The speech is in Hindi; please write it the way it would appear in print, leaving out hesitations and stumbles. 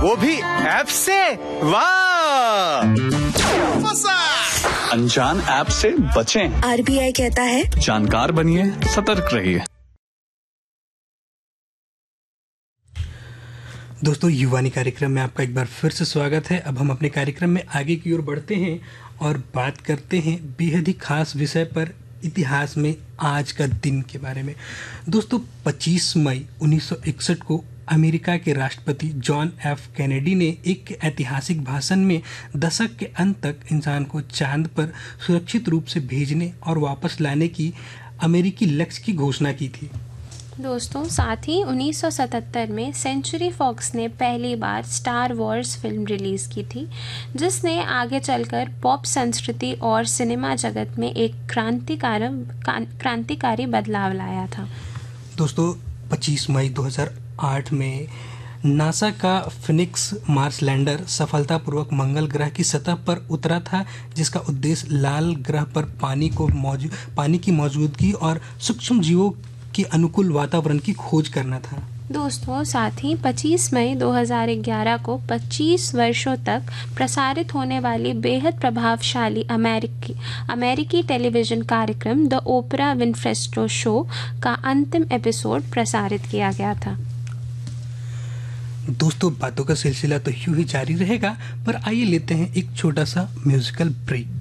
वो भी ऐप से। वाह, अनजान ऐप से बचें। आरबीआई कहता है जानकार बनिए, सतर्क रहिए। दोस्तों, युवानी कार्यक्रम में आपका एक बार फिर से स्वागत है। अब हम अपने कार्यक्रम में आगे की ओर बढ़ते हैं और बात करते हैं बेहद ही खास विषय पर, इतिहास में आज का दिन के बारे में। दोस्तों, 25 मई 1961 को अमेरिका के राष्ट्रपति जॉन एफ कैनेडी ने एक ऐतिहासिक भाषण में दशक के अंत तक इंसान को चांद पर सुरक्षित रूप से भेजने और वापस लाने की अमेरिकी लक्ष्य की घोषणा की थी। दोस्तों, साथ ही 1977 में सेंचुरी फॉक्स ने पहली बार स्टार वॉर्स फिल्म रिलीज़ की थी, जिसने आगे चलकर पॉप संस्कृति और सिनेमा जगत में एक क्रांतिकारी बदलाव लाया था। दोस्तों, 25 मई 2008 में नासा का फिनिक्स मार्स लैंडर सफलतापूर्वक मंगल ग्रह की सतह पर उतरा था, जिसका उद्देश्य लाल ग्रह पर पानी की मौजूदगी और सूक्ष्म जीवों के अनुकूल वातावरण की खोज करना था। दोस्तों, साथ ही 25 मई 2011 को 25 वर्षों तक प्रसारित होने वाली बेहद प्रभावशाली अमेरिकी टेलीविज़न कार्यक्रम द ओपरा विनफ्रे शो का अंतिम एपिसोड प्रसारित किया गया था। दोस्तों, बातों का सिलसिला तो यूं ही जारी रहेगा, पर आइए लेते हैं एक छोटा सा म्यूजिकल ब्रेक।